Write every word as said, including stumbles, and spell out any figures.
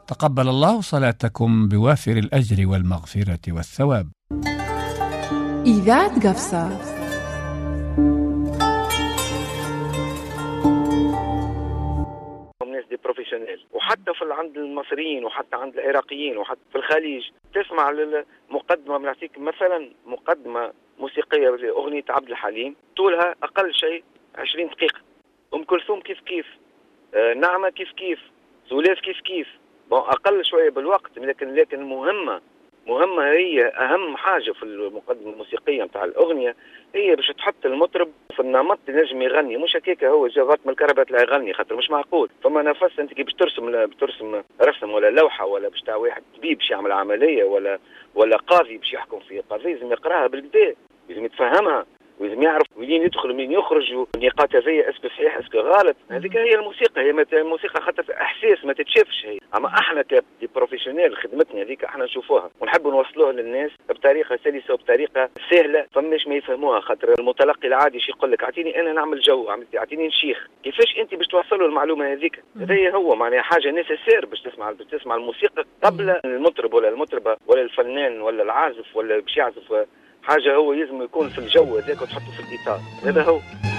تقبل الله صلاتكم بوافر الأجر والمغفرة والثواب. إذاعة قفصة. الناس دي بروفيشنال، وحتى في عند المصريين وحتى عند العراقيين وحتى في الخليج تسمع للمقدمة. بنعطيك مثلا مقدمة موسيقية لأغنية عبد الحليم طولها أقل شيء عشرين دقيقة. أم كلثوم كيف كيف، آه نعمة كيف كيف، سولاف كيف كيف، أقل شوية بالوقت، لكن لكن مهمة مهمة هي أهم حاجة في المقدمة الموسيقية متاع الأغنية، هي باش تحط المطرب في النمط اللي نجم يغني، مش هكاك هو جابت من الكهرباء لا يغني، خاطر مش معقول. فما نفس أنت كي باش ترسم بترسم رسم ولا لوحة ولا باش تاع واحد طبيب باش يعمل عملية ولا ولا قاضي باش يحكم في قضية، لازم يقراها بالكدا، لازم يتفهمها، ولازم يعرف وين يدخل وين يخرج، والنقاط هذيا اسكو صحيح اسكو غلط. هذيك هي الموسيقى، هي الموسيقى خاطر احساس ما تتشافش هي، اما احنا كدي بروفيشنال خدمتنا هذيك احنا نشوفوها ونحب نوصلوها للناس بطريقه سلسه وبطريقه سهله، فماش ما يفهموها. خاطر المتلقي العادي شي يقول لك اعطيني انا نعمل جو، اعطيني نشيخ، كيفاش انت باش توصلوا المعلومه هذيك؟ هذا هو معناها حاجه نسيسير باش تسمع باش تسمع الموسيقى قبل المطرب ولا المطربه ولا الفنان ولا العازف ولا باش يعزف حاجة، هو لازم يكون في الجو هذاك وتحطه في الإطار. هذا هو.